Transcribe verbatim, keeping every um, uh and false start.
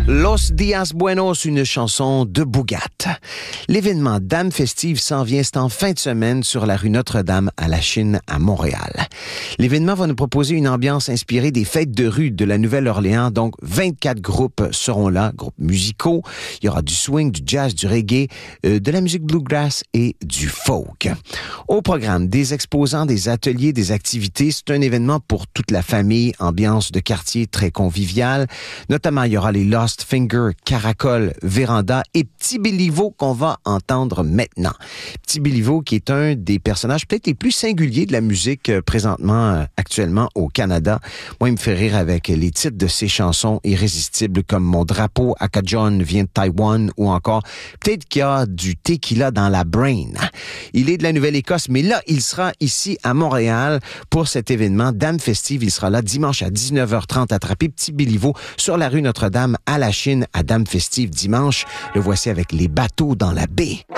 Los Días Buenos, une chanson de Bougat. L'événement Dames Festives s'en vient, c'est en fin de semaine sur la rue Notre-Dame à la Chine à Montréal. L'événement va nous proposer une ambiance inspirée des fêtes de rue de la Nouvelle-Orléans. Donc, vingt-quatre groupes seront là, groupes musicaux. Il y aura du swing, du jazz, du reggae, euh, de la musique bluegrass et du folk. Au programme, des exposants, des ateliers, des activités. C'est un événement pour toute la famille, ambiance de quartier très conviviale. Notamment, il y aura les Lost Finger, Caracol, Véranda et Petit Béliveau qu'on va entendre maintenant. Petit Béliveau qui est un des personnages peut-être les plus singuliers de la musique euh, présentement, euh, actuellement au Canada. Moi, il me fait rire avec les titres de ses chansons irrésistibles comme Mon drapeau Akajon vient de Taïwan ou encore peut-être qu'il y a du tequila dans la brain. Il est de la Nouvelle-Écosse, mais là, il sera ici à Montréal pour cet événement Dames Festives. Il sera là dimanche à dix-neuf heures trente, attrapé Petit Béliveau sur la rue Notre-Dame à la Chine à Dames Festives dimanche. Le voici avec Les bateaux dans la baie.